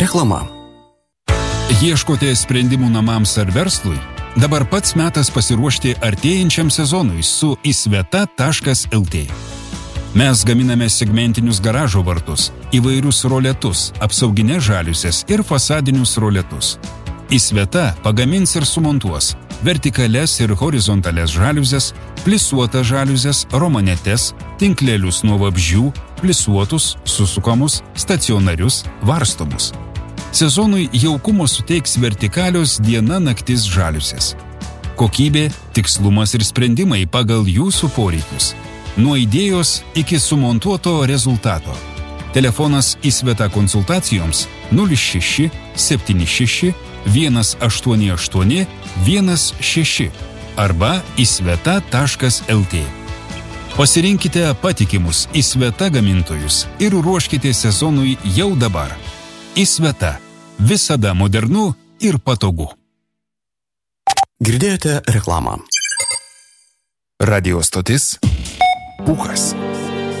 Reklama. Ieškote sprendimų namams ar verslui? Dabar pats metas pasiruošti artėjančiam sezonui su isveta.lt. Mes gaminame segmentinius garažo vartus, įvairius roletus, apsauginės žaliuzes ir fasadinius roletus. Isveta pagamins ir sumontuos vertikales ir horizontales žaliuzes, plisuotas žaliuzes, romanetes, tinklelius nuo vabzdžių, plisuotus, susukamus, stacionarius, varstomus. Sezonui jaukumo suteiks vertikalios diena-naktis žaliuzės. Kokybė, tikslumas ir sprendimai pagal jūsų poreikius. Nuo idėjos iki sumontuoto rezultato. Telefonas Isveta konsultacijoms 06 76 188 16 arba isveta.lt. Pasirinkite patikimus Isveta gamintojus ir ruoškite sezonui jau dabar. Isveta. Visada modernu ir patogu. Girdėjote reklamą. Radio stotis Pūkas.